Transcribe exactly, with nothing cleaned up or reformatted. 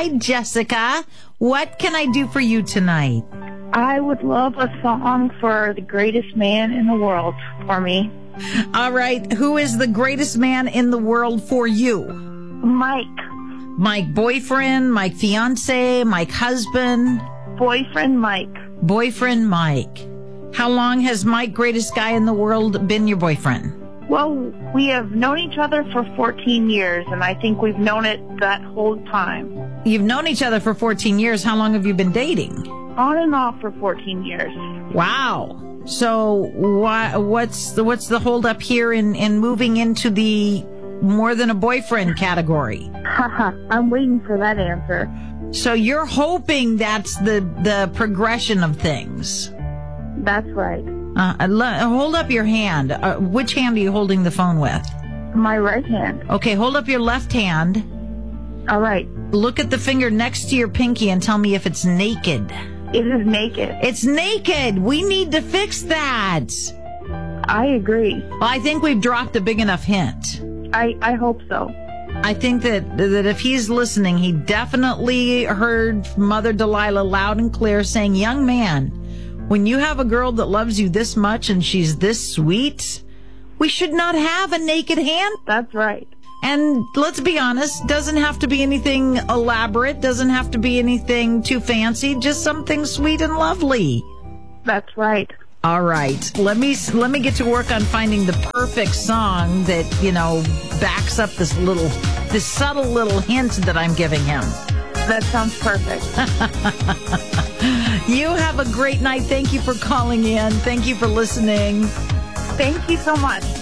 Hi, Jessica. What can I do for you tonight? I would love a song for the greatest man in the world for me. All right. Who is the greatest man in the world for you? Mike. Mike boyfriend, Mike fiance, Mike husband? Boyfriend Mike. Boyfriend Mike. How long has Mike, greatest guy in the world, been your boyfriend? Well, we have known each other for fourteen years, and I think we've known it that whole time. You've known each other for fourteen years. How long have you been dating? On and off for fourteen years. Wow. So why, what's the, what's the holdup here in, in moving into the more than a boyfriend category? Haha, I'm waiting for that answer. So you're hoping that's the, the progression of things. That's right. Uh, hold up your hand. Uh, which hand are you holding the phone with? My right hand. Okay, hold up your left hand. All right. Look at the finger next to your pinky and tell me if it's naked. It is naked. It's naked. We need to fix that. I agree. Well, I think we've dropped a big enough hint. I, I hope so. I think that that if he's listening, he definitely heard Mother Delilah loud and clear saying, young man, when you have a girl that loves you this much and she's this sweet, we should not have a naked hand. That's right. And let's be honest, doesn't have to be anything elaborate, doesn't have to be anything too fancy, just something sweet and lovely. That's right. All right. Let me let me get to work on finding the perfect song that, you know, backs up this little this subtle little hint that I'm giving him. That sounds perfect. You have a great night. Thank you for calling in. Thank you for listening. Thank you so much.